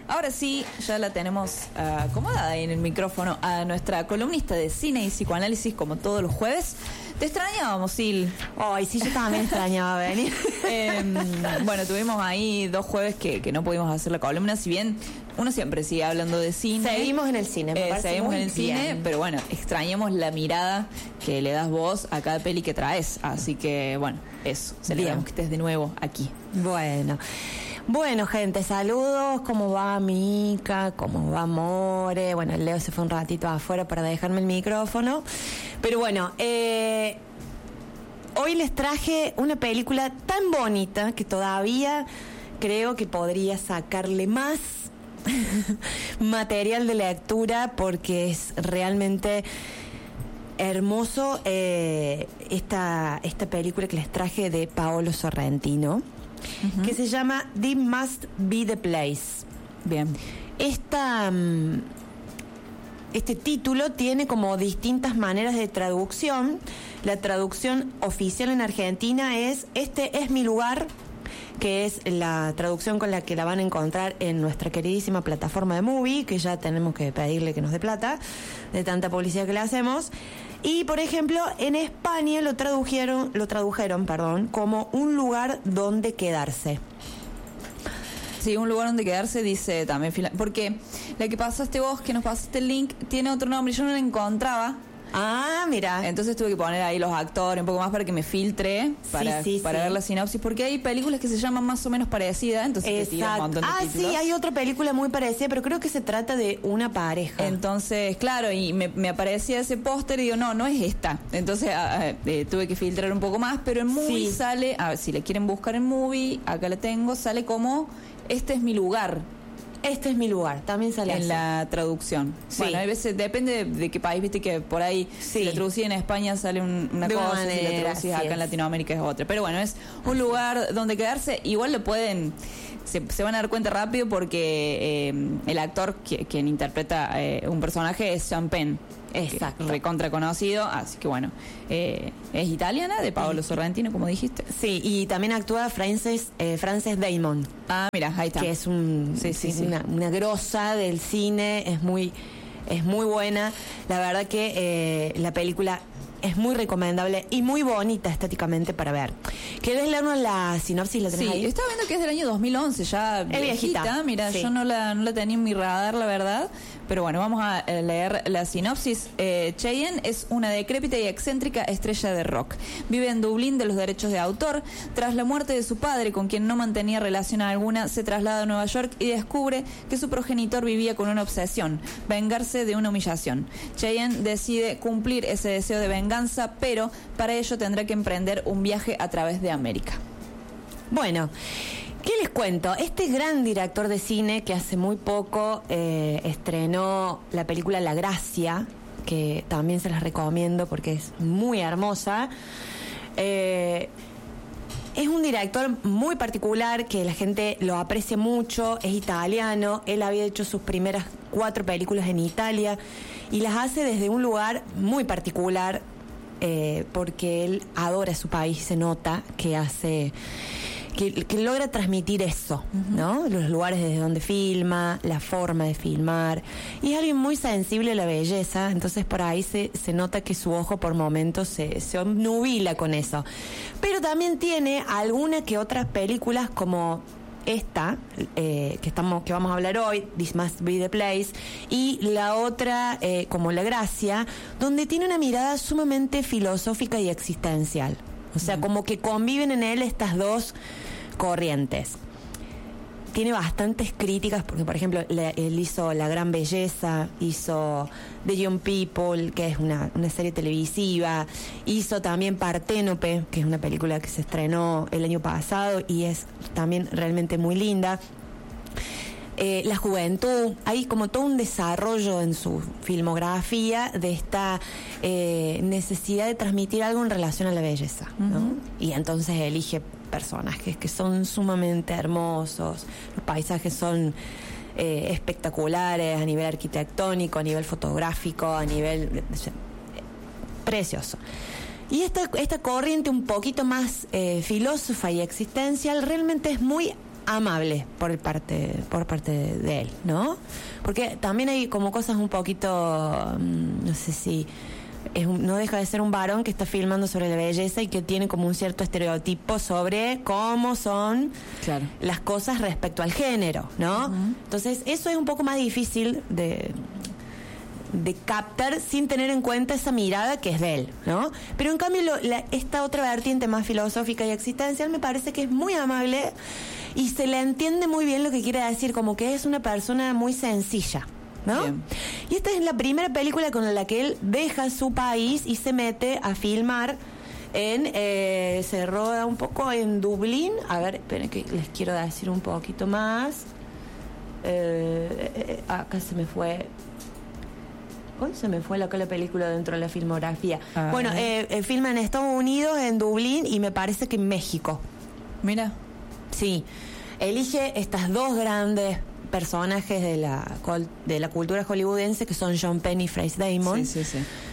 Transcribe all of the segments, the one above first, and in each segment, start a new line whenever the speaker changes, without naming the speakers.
ahora sí, ya la tenemos acomodada ahí en el micrófono a nuestra columnista de cine y psicoanálisis, como todos los jueves. Te extrañábamos, Sil.
Ay, sí, yo también extrañaba venir.
Bueno, tuvimos ahí 2 jueves que no pudimos hacer la columna, si bien uno siempre sigue hablando de cine.
Seguimos en el cine, me parece
seguimos
muy
en el cine,
bien.
pero bueno, extrañamos la mirada que le das vos a cada peli que traes. Así que, bueno, eso, celebramos que estés de nuevo aquí.
Bueno, gente, saludos. ¿Cómo va Mica? ¿Cómo va More? Bueno, el Leo se fue un ratito afuera para dejarme el micrófono. Pero bueno, hoy les traje una película tan bonita que todavía creo que podría sacarle más material de lectura, porque es realmente hermoso esta película que les traje de Paolo Sorrentino, que se llama This Must Be the Place.
Bien.
Este título tiene como distintas maneras de traducción. La traducción oficial en Argentina es Este es mi lugar, que es la traducción con la que la van a encontrar en nuestra queridísima plataforma de Movie, que ya tenemos que pedirle que nos dé plata de tanta publicidad que le hacemos. Y por ejemplo, en España lo tradujeron, como Un lugar donde quedarse.
Sí, Un lugar donde quedarse dice también, porque la que pasaste vos, que nos pasaste el link, tiene otro nombre, yo no la encontraba.
Ah, mira.
Entonces tuve que poner ahí los actores un poco más para que me filtre para ver la sinopsis, porque hay películas que se llaman más o menos parecidas, entonces te tira un montón de títulos.
Sí, hay otra película muy parecida, pero creo que se trata de una pareja.
Entonces, claro, y me aparecía ese póster y digo, no es esta. Entonces tuve que filtrar un poco más, pero en Movie sale, si la quieren buscar en Movie, acá la tengo, sale como Este es mi lugar.
Este es mi lugar, también sale
en
así.
La traducción. Sí. Bueno, a veces depende de qué país, viste que por ahí si la traducís en España sale una
de
cosa,
manera,
si la traducís acá en Latinoamérica es otra. Pero bueno, es un lugar donde quedarse. Igual lo pueden, se van a dar cuenta rápido porque el actor quien interpreta un personaje es Sean Penn.
Exacto.
Recontra conocido, así que bueno, es italiana, de Paolo Sorrentino, como dijiste.
Sí, y también actúa Frances Damon.
Ah, mira, ahí está.
Que es una grosa del cine, es muy buena. La verdad que la película es muy recomendable y muy bonita estéticamente para ver. ¿Querés leernos la sinopsis? ¿La tenés ahí?
Estaba viendo que es del año 2011, ya viejita. Mira, yo no la tenía en mi radar, la verdad. Pero bueno, vamos a leer la sinopsis. Cheyenne es una decrépita y excéntrica estrella de rock. Vive en Dublín de los derechos de autor. Tras la muerte de su padre, con quien no mantenía relación alguna, se traslada a Nueva York y descubre que su progenitor vivía con una obsesión: vengarse de una humillación. Cheyenne decide cumplir ese deseo de venganza, pero para ello tendrá que emprender un viaje a través de América.
Bueno, ¿qué les cuento? Este gran director de cine que hace muy poco estrenó la película La Gracia, que también se las recomiendo porque es muy hermosa. Es un director muy particular que la gente lo aprecia mucho, es italiano. Él había hecho sus primeras 4 películas en Italia y las hace desde un lugar muy particular, porque él adora su país, se nota que hace... Que logra transmitir eso, ¿no? Los lugares desde donde filma, la forma de filmar. Y es alguien muy sensible a la belleza, entonces por ahí se nota que su ojo por momentos se obnubila con eso. Pero también tiene algunas que otras películas como esta, que vamos a hablar hoy, This Must Be the Place, y la otra, como La Gracia, donde tiene una mirada sumamente filosófica y existencial. O sea, como que conviven en él estas dos corrientes. Tiene bastantes críticas, porque por ejemplo él hizo La Gran Belleza, hizo The Young People, que es una serie televisiva, hizo también Parténope, que es una película que se estrenó el año pasado y es también realmente muy linda. La juventud, hay como todo un desarrollo en su filmografía de esta necesidad de transmitir algo en relación a la belleza, ¿no? Y entonces elige personajes que son sumamente hermosos, los paisajes son espectaculares a nivel arquitectónico, a nivel fotográfico, a nivel precioso. Y esta corriente un poquito más filósofa y existencial realmente es muy amable por parte de él, ¿no? Porque también hay como cosas un poquito, no sé si no deja de ser un varón que está filmando sobre la belleza y que tiene como un cierto estereotipo sobre cómo son las cosas respecto al género, ¿no? Uh-huh. Entonces eso es un poco más difícil de captar sin tener en cuenta esa mirada que es de él, ¿no? Pero en cambio esta otra vertiente más filosófica y existencial me parece que es muy amable y se le entiende muy bien lo que quiere decir, como que es una persona muy sencilla, ¿no? Bien. Y esta es la primera película con la que él deja su país y se mete a filmar se roda un poco en Dublín. A ver, esperen que les quiero decir un poquito más. Acá se me fue la película dentro de la filmografía. Bueno, filma en Estados Unidos, en Dublín y me parece que en México.
Mira. Sí.
Elige estas dos grandes personajes de la cultura hollywoodense que son Sean Penn y Faith Damon.
Sí.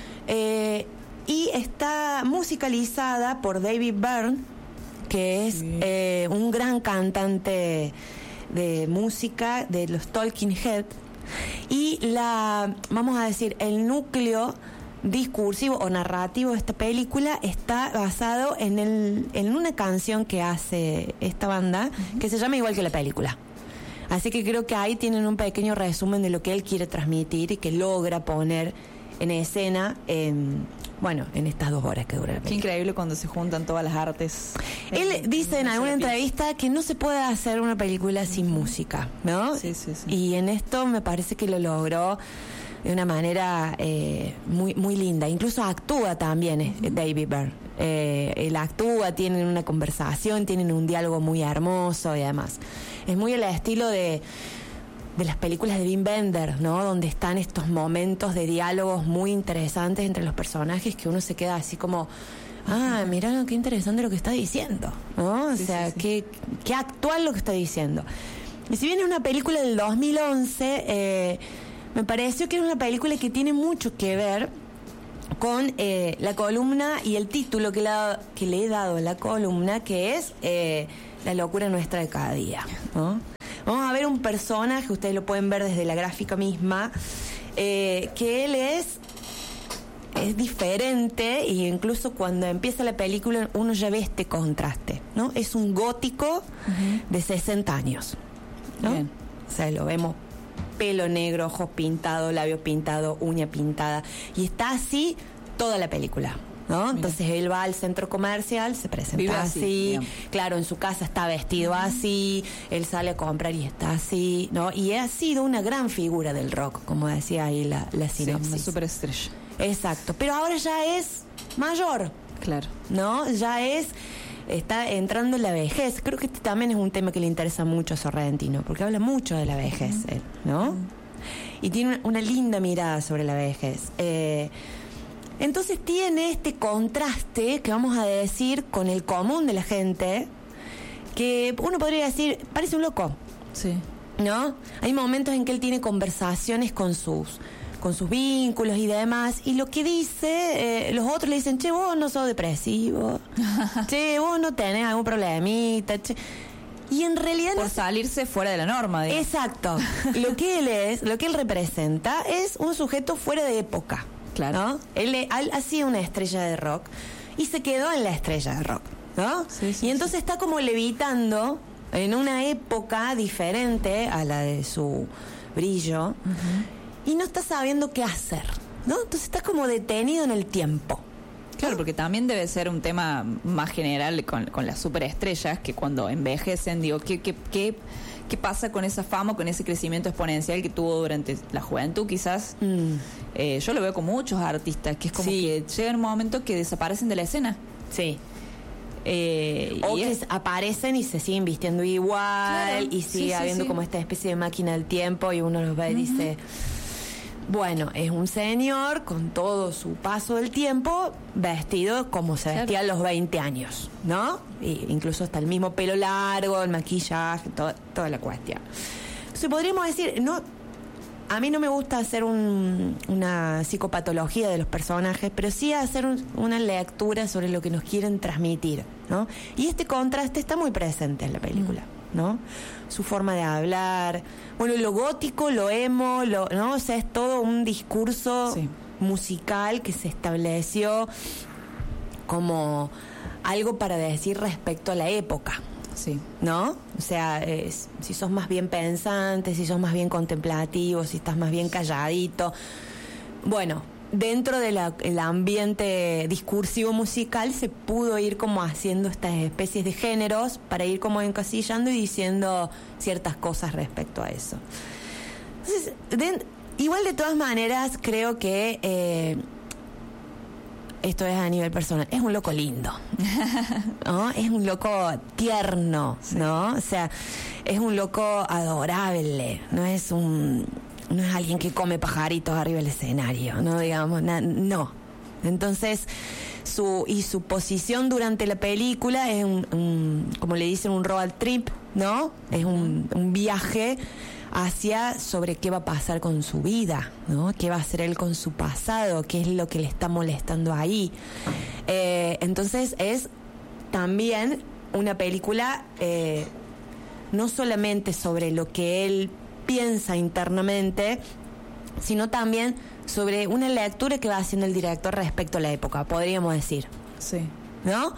Y está musicalizada por David Byrne, que es un gran cantante de música de los Talking Heads. Y vamos a decir, el núcleo discursivo o narrativo de esta película está basado en una canción que hace esta banda, uh-huh, que se llama igual que la película. Así que creo que ahí tienen un pequeño resumen de lo que él quiere transmitir y que logra poner en escena en estas 2 horas que dura la película.
Qué increíble cuando se juntan todas las artes.
Él dice en alguna entrevista que no se puede hacer una película sin música, ¿no?
Sí.
Y en esto me parece que lo logró de una manera muy, muy linda. Incluso actúa también David Byrne. Él actúa, tienen una conversación, tienen un diálogo muy hermoso y además es muy el estilo de las películas de Wim Wenders, ¿no? Donde están estos momentos de diálogos muy interesantes entre los personajes que uno se queda así como, mira qué interesante lo que está diciendo, ¿no? O sea, qué actual lo que está diciendo. Y si bien es una película del 2011, me pareció que es una película que tiene mucho que ver con la columna y el título que le he dado a la columna, que es La locura nuestra de cada día, ¿no? Vamos a ver un personaje, ustedes lo pueden ver desde la gráfica misma, que él es diferente, y incluso cuando empieza la película uno ya ve este contraste, ¿no? Es un gótico de 60 años, ¿no? Bien. O sea, lo vemos pelo negro, ojos pintados, labios pintados, uña pintada, y está así toda la película, ¿no? Entonces él va al centro comercial, se presenta así, claro, en su casa está vestido así, él sale a comprar y está así, ¿no? Y ha sido una gran figura del rock, como decía ahí la sinopsis.
Una superestrella.
Exacto, pero ahora ya es mayor.
Claro.
¿No? Está entrando en la vejez. Creo que este también es un tema que le interesa mucho a Sorrentino, porque habla mucho de la vejez, ¿no? Y tiene una linda mirada sobre la vejez. Entonces tiene este contraste, que vamos a decir, con el común de la gente, que uno podría decir, parece un loco.
Sí.
¿No? Hay momentos en que él tiene conversaciones con sus vínculos y demás, y lo que dice, los otros le dicen, che, vos no sos depresivo, che, vos no tenés algún problemita, che. Y en realidad
por salirse fuera de la norma, digamos.
Exacto. Lo que él representa es un sujeto fuera de época.
Claro.
¿No? Él ha sido una estrella de rock y se quedó en la estrella de rock, ¿no?
Sí,
y entonces está como levitando en una época diferente a la de su brillo, y no está sabiendo qué hacer, ¿no? Entonces está como detenido en el tiempo.
Claro, porque también debe ser un tema más general con las superestrellas, que cuando envejecen, digo, ¿qué pasa con esa fama, con ese crecimiento exponencial que tuvo durante la juventud, quizás? Yo lo veo con muchos artistas, que es como que llega un momento que desaparecen de la escena.
Sí. O que aparecen y se siguen vistiendo igual, claro, y sigue habiendo como esta especie de máquina del tiempo, y uno los ve y dice... Bueno, es un señor con todo su paso del tiempo vestido como se vestía a los 20 años, ¿no? Y incluso hasta el mismo pelo largo, el maquillaje, toda la cuestión. Entonces podríamos decir, no, a mí no me gusta hacer una psicopatología de los personajes, pero sí hacer una lectura sobre lo que nos quieren transmitir, ¿no? Y este contraste está muy presente en la película, ¿no? Su forma de hablar, bueno, lo gótico, lo emo, ¿no? O sea, es todo un discurso musical que se estableció como algo para decir respecto a la época.
Sí.
¿No? O sea, si sos más bien pensante, si sos más bien contemplativo, si estás más bien calladito. Bueno, dentro del ambiente discursivo musical se pudo ir como haciendo estas especies de géneros para ir como encasillando y diciendo ciertas cosas respecto a eso. Entonces, igual de todas maneras creo que esto es a nivel personal, es un loco lindo, ¿no? Es un loco tierno, ¿no? O sea, es un loco adorable, no es alguien que come pajaritos arriba del escenario, no digamos, no. Entonces, su posición durante la película es como le dicen, un road trip, ¿no? Es un viaje sobre qué va a pasar con su vida, ¿no? Qué va a hacer él con su pasado, qué es lo que le está molestando ahí. Entonces es también una película no solamente sobre lo que él piensa internamente, sino también sobre una lectura que va haciendo el director respecto a la época, podríamos decir.
Sí.
¿No?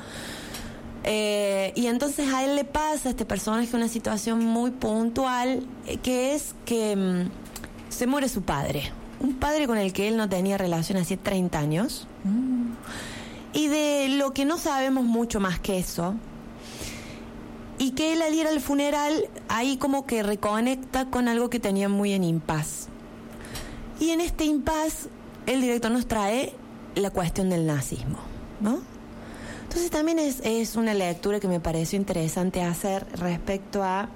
Y entonces a él le pasa a este personaje una situación muy puntual, que es que se muere su padre, un padre con el que él no tenía relación hacía 30 años, y de lo que no sabemos mucho más que eso, y que él al ir al funeral ahí como que reconecta con algo que tenía muy en impas, y en este impas el director nos trae la cuestión del nazismo, ¿no? Entonces también es una lectura que me pareció interesante hacer respecto a...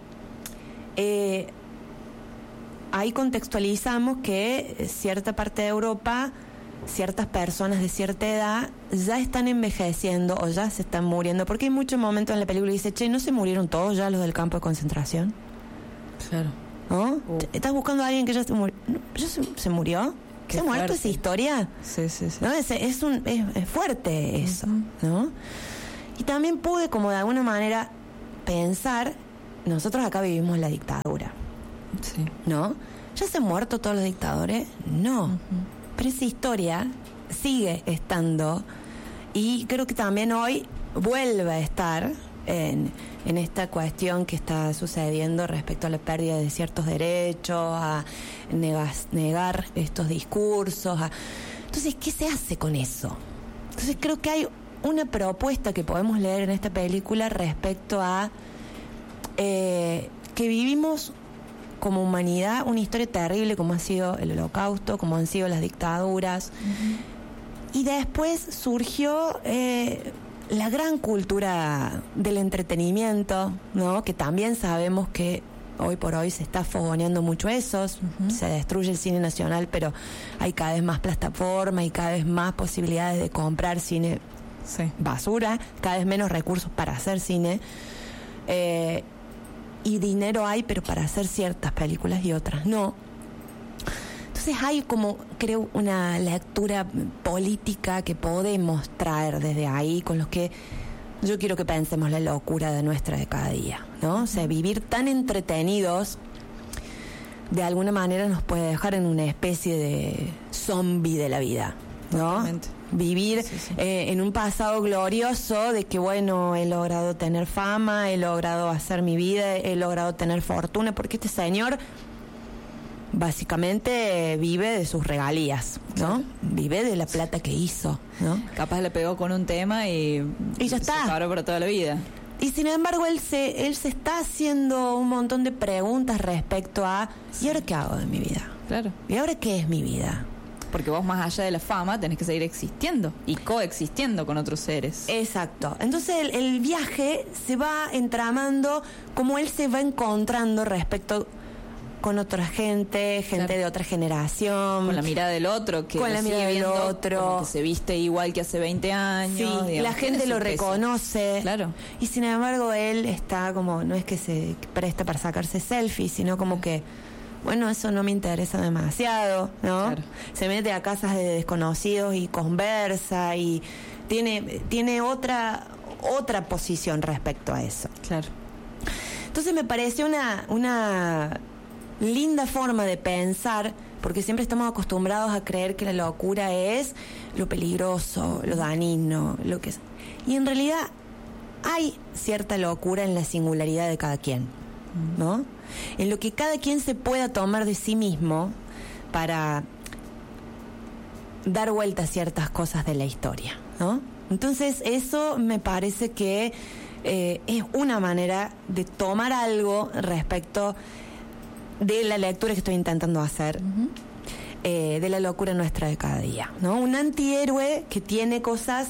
ahí contextualizamos que cierta parte de Europa, ciertas personas de cierta edad ya están envejeciendo o ya se están muriendo, porque hay muchos momentos en la película que dice, che, ¿no se murieron todos ya los del campo de concentración?
Claro.
¿No? ¿Estás buscando a alguien que ya se murió? ¿Se murió? ¿Se ha muerto esa historia?
Sí.
¿No? Es fuerte eso, ¿no? Y también pude como de alguna manera pensar, nosotros acá vivimos la dictadura, ¿no? ¿Ya se han muerto todos los dictadores? No. Pero esa historia sigue estando y creo que también hoy vuelve a estar en esta cuestión que está sucediendo respecto a la pérdida de ciertos derechos, a negar estos discursos. Entonces, ¿qué se hace con eso? Entonces, creo que hay una propuesta que podemos leer en esta película respecto a que vivimos como humanidad una historia terrible como ha sido el Holocausto, como han sido las dictaduras. Y después surgió... la gran cultura del entretenimiento, ¿no? Que también sabemos que hoy por hoy se está fogoneando mucho eso, se destruye el cine nacional, pero hay cada vez más plataformas y cada vez más posibilidades de comprar cine basura, cada vez menos recursos para hacer cine, y dinero hay, pero para hacer ciertas películas y otras no. Entonces hay como, creo, una lectura política que podemos traer desde ahí, con los que yo quiero que pensemos la locura de nuestra de cada día, ¿no? O sea, vivir tan entretenidos de alguna manera nos puede dejar en una especie de zombie de la vida, ¿no?
Totalmente.
Vivir en un pasado glorioso de que, bueno, he logrado tener fama, he logrado hacer mi vida, he logrado tener fortuna, porque este señor... básicamente vive de sus regalías, ¿no? Vive de la plata que hizo, ¿no?
Capaz le pegó con un tema y
ya está.
Se paró para toda la vida.
Y sin embargo él se está haciendo un montón de preguntas respecto a ¿y ahora qué hago de mi vida?
Claro.
¿Y ahora qué es mi vida?
Porque vos, más allá de la fama, tenés que seguir existiendo y coexistiendo con otros seres.
Exacto. Entonces el viaje se va entramando como él se va encontrando respecto con otra gente claro. de otra generación.
Con la mirada del otro, que
con la mirada del otro.
Como que se viste igual que hace 20 años.
Sí, digamos, la gente lo reconoce.
Claro.
Y sin embargo él está como, no es que se presta para sacarse selfies, sino como que, bueno, eso no me interesa demasiado, ¿no? Claro. Se mete a casas de desconocidos y conversa y tiene otra posición respecto a eso.
Claro.
Entonces me parece una linda forma de pensar, porque siempre estamos acostumbrados a creer que la locura es lo peligroso, lo dañino, lo que es. Y en realidad hay cierta locura en la singularidad de cada quien, ¿no? En lo que cada quien se pueda tomar de sí mismo para dar vuelta a ciertas cosas de la historia, ¿no? Entonces eso me parece que es una manera de tomar algo respecto de la lectura que estoy intentando hacer, de la locura nuestra de cada día, ¿no? Un antihéroe que tiene cosas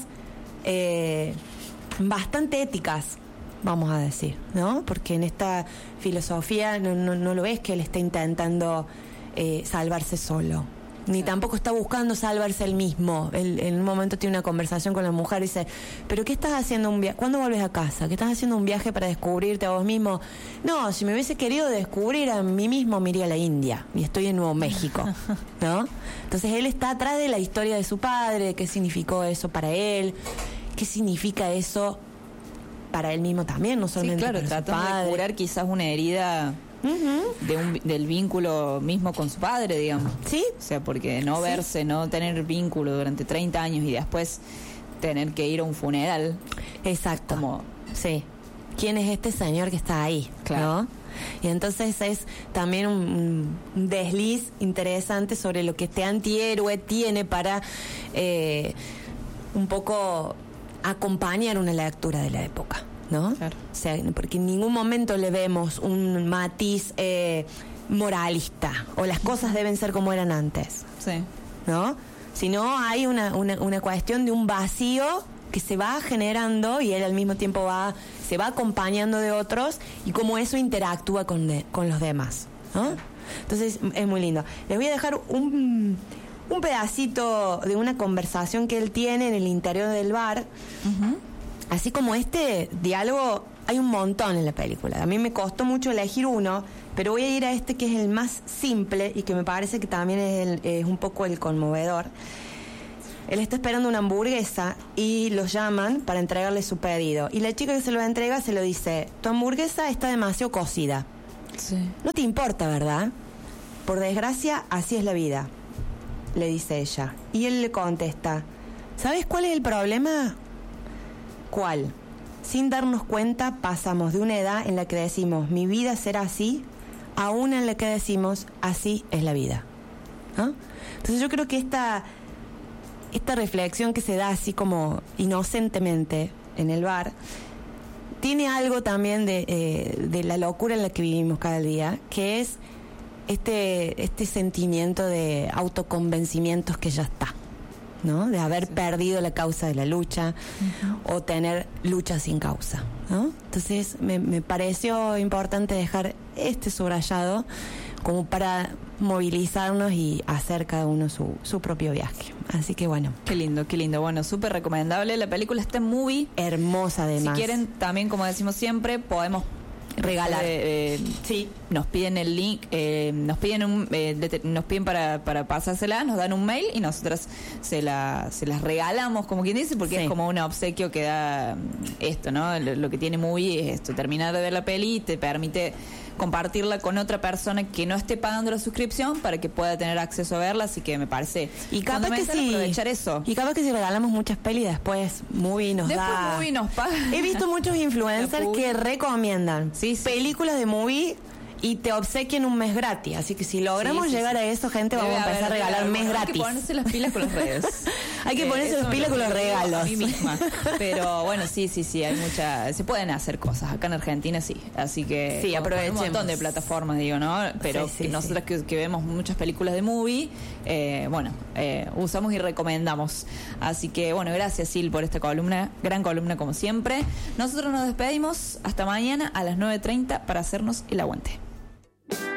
bastante éticas, vamos a decir, ¿no? Porque en esta filosofía no lo ves que él está intentando salvarse solo, ni tampoco está buscando salvarse él mismo. Él en un momento tiene una conversación con la mujer y dice, ¿pero qué estás haciendo un viaje? ¿Cuándo vuelves a casa? ¿Qué estás haciendo un viaje para descubrirte a vos mismo? No, si me hubiese querido descubrir a mí mismo me iría a la India y estoy en Nuevo México, ¿no? Entonces él está atrás de la historia de su padre, qué significó eso para él, qué significa eso para él mismo también, no solamente para su padre.
Tratando de curar quizás una herida del vínculo mismo con su padre, digamos.
Sí.
O sea, porque no verse, no tener vínculo durante 30 años y después tener que ir a un funeral.
Exacto.
Como,
sí. ¿Quién es este señor que está ahí?
Claro.
¿No? Y entonces es también un desliz interesante sobre lo que este antihéroe tiene para un poco acompañar una lectura de la época, ¿no?
Claro.
O sea, porque en ningún momento le vemos un matiz moralista o las cosas deben ser como eran antes,
sí,
¿no? Sino hay una cuestión de un vacío que se va generando y él al mismo tiempo se va acompañando de otros y cómo eso interactúa con los demás, ¿no? Entonces es muy lindo. Les voy a dejar un pedacito de una conversación que él tiene en el interior del bar. Así como este diálogo, hay un montón en la película. A mí me costó mucho elegir uno, pero voy a ir a este que es el más simple y que me parece que también es un poco el conmovedor. Él está esperando una hamburguesa y lo llaman para entregarle su pedido. Y la chica que se lo entrega se lo dice, tu hamburguesa está demasiado cocida.
Sí.
No te importa, ¿verdad? Por desgracia, así es la vida, le dice ella. Y él le contesta, ¿sabes cuál es el problema? ¿Cuál? Sin darnos cuenta pasamos de una edad en la que decimos mi vida será así a una en la que decimos así es la vida, ¿no? Entonces yo creo que esta reflexión que se da así como inocentemente en el bar tiene algo también de la locura en la que vivimos cada día, que es este sentimiento de autoconvencimientos que ya está, ¿no? De haber perdido la causa de la lucha o tener lucha sin causa, ¿no? Entonces me pareció importante dejar este subrayado como para movilizarnos y hacer cada uno su propio viaje. Así que bueno.
Qué lindo, qué lindo. Bueno, súper recomendable. La película está en Movie.
Hermosa además.
Si quieren, también como decimos siempre, podemos
regalar.
Sí, nos piden el link, nos piden para pasársela, nos dan un mail y nosotras se las regalamos, como quien dice, porque es como un obsequio que da esto, ¿no? Lo que tiene Movie es esto, terminar de ver la peli y te permite compartirla con otra persona que no esté pagando la suscripción para que pueda tener acceso a verla, así que me parece fundamental aprovechar eso.
Y capaz que si regalamos muchas pelis después Movie nos
paga.
He visto muchos influencers que recomiendan películas de Movie y te obsequian un mes gratis, así que si logramos llegar a eso, gente, vamos a empezar a regalar un mes gratis.
Hay que ponerse las pilas con las redes.
Hay que ponerse las pilas con los regalos.
A mí misma. Pero bueno, sí, hay se pueden hacer cosas acá en Argentina, sí. Así que aprovechemos un montón de plataformas, digo, ¿no? Pero nosotros que vemos muchas películas de Movie, usamos y recomendamos. Así que bueno, gracias Sil por esta columna, gran columna como siempre. Nosotros nos despedimos hasta mañana a las 9:30 para hacernos el aguante.